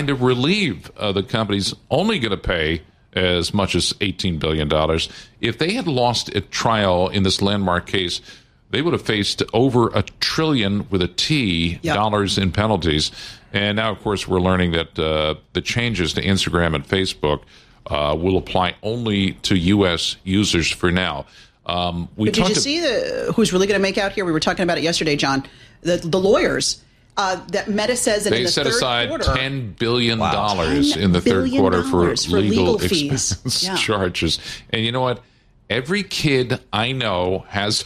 to relieve the companies only going to pay as much as $18 billion. If they had lost a trial in this landmark case, they would have faced over $1 trillion with a T dollars in penalties. And now, of course, we're learning that the changes to Instagram and Facebook will apply only to U.S. users for now. Did you see who's really going to make out here? We were talking about it yesterday, John. The lawyers that Meta says that they in the set third aside quarter, $10 billion in the third quarter for legal fees. expense charges. And you know what? Every kid I know has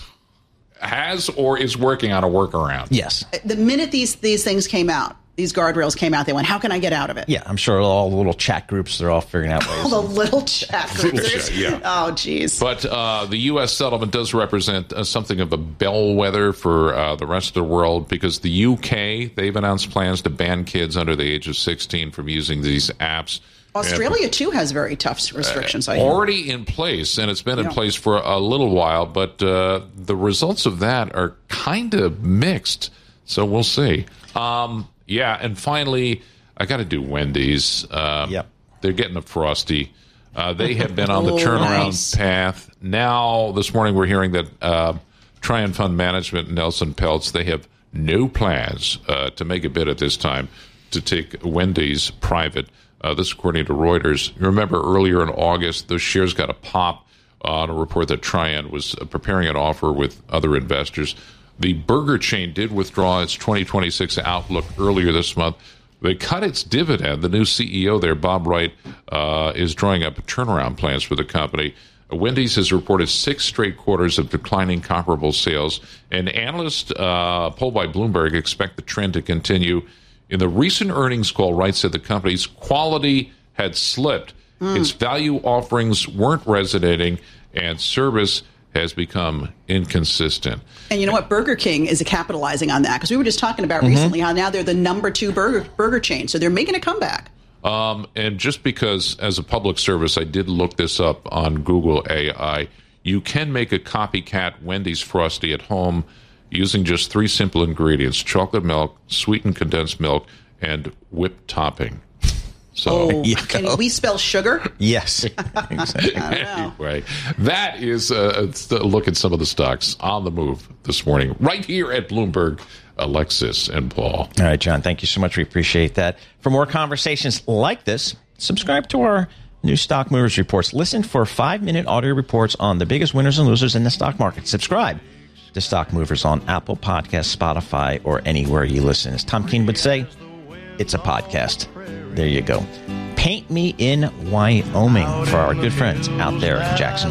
or is working on a workaround. Yes. The minute these things came out, these guardrails came out, they went, how can I get out of it? Yeah, I'm sure all the little chat groups, they're all figuring out ways. All the little chat groups. Yeah. Oh, geez. But the U.S. settlement does represent something of a bellwether for the rest of the world, because the U.K., they've announced plans to ban kids under the age of 16 from using these apps. Australia, too, has very tough restrictions. Already in place, and it's been in place for a little while, but the results of that are kind of mixed, so we'll see. And finally, I got to do Wendy's. They're getting a Frosty. They have been on the turnaround path. Now, this morning, we're hearing that Trian Fund Management and Nelson Peltz, they have no plans to make a bid at this time to take Wendy's private. This according to Reuters. You remember earlier in August, those shares got a pop on a report that Trian was preparing an offer with other investors. The burger chain did withdraw its 2026 outlook earlier this month. They cut its dividend. The new CEO there, Bob Wright, is drawing up turnaround plans for the company. Wendy's has reported 6 straight quarters of declining comparable sales, and analysts polled by Bloomberg expect the trend to continue. In the recent earnings call, Wright said the company's quality had slipped. Its value offerings weren't resonating, and service has become inconsistent. And you know what? Burger King is capitalizing on that, because we were just talking about recently how now they're the number 2 burger chain. So they're making a comeback. And just because, as a public service, I did look this up on Google AI, you can make a copycat Wendy's Frosty at home using just 3 simple ingredients: chocolate milk, sweetened condensed milk, and whipped topping. So, can we spell sugar? Yes. Exactly. Anyway, that is a look at some of the stocks on the move this morning, right here at Bloomberg. Alexis and Paul. All right, John, thank you so much. We appreciate that. For more conversations like this, subscribe to our new Stock Movers reports. Listen for 5-minute audio reports on the biggest winners and losers in the stock market. Subscribe to Stock Movers on Apple Podcasts, Spotify, or anywhere you listen. As Tom Keene would say, it's a podcast. There you go. Paint Me in Wyoming for our good friends out there in Jackson.